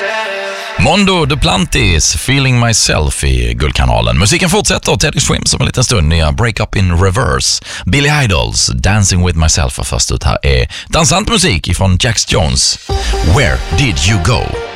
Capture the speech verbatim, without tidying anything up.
Mondo Duplantis, Feeling Myself i Guldkanalen. Musiken fortsätter, Teddy Swims om en liten stund i Break Up in Reverse. Billy Idols, Dancing with Myself. Och först ut här är dansant musik från Jax Jones. Where did you go?